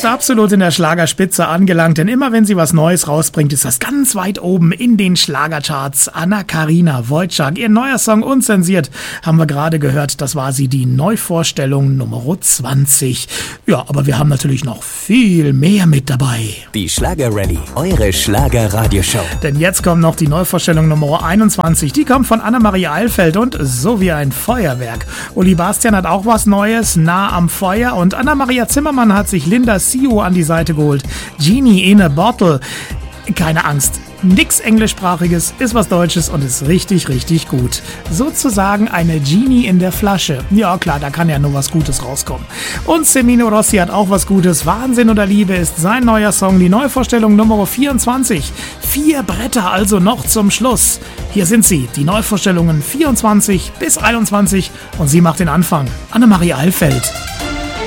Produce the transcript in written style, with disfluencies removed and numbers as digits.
ist absolut in der Schlagerspitze angelangt, denn immer wenn sie was Neues rausbringt, ist das ganz weit oben in den Schlagercharts. Anna-Karina Wojcik, ihr neuer Song Unzensiert, haben wir gerade gehört, das war sie, die Neuvorstellung Nummer 20. Ja, aber wir haben natürlich noch viel mehr mit dabei. Die Schlager-Rallye, eure Schlager-Radioshow. Denn jetzt kommt noch die Neuvorstellung Nummer 21, die kommt von Annemarie Eilfeld und So wie ein Feuerwerk. Uli Bastian hat auch was Neues, Nah am Feuer, und Anna-Maria Zimmermann hat sich Linda Sio an die Seite geholt. Genie in a Bottle. Keine Angst, nix Englischsprachiges, ist was Deutsches und ist richtig, richtig gut. Sozusagen eine Genie in der Flasche. Ja klar, da kann ja nur was Gutes rauskommen. Und Semino Rossi hat auch was Gutes. Wahnsinn oder Liebe ist sein neuer Song, die Neuvorstellung Nummer 24. 4 Bretter also noch zum Schluss. Hier sind sie, die Neuvorstellungen 24 bis 21, und sie macht den Anfang. Annemarie Eilfeld.